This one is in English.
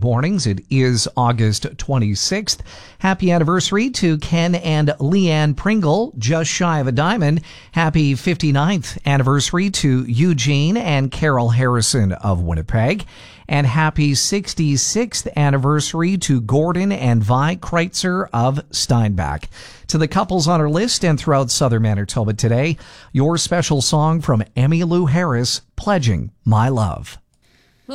mornings. It is August 26th. Happy anniversary to Ken and Leanne Pringle, just shy of a diamond. Happy 59th anniversary to Eugene and Carol Harrison of Winnipeg. And happy 66th anniversary to Gordon and Vi Kreitzer of Steinbach. To the couples on our list and throughout southern Manitoba today, your special song from Emmylou Harris, Pledging My Love.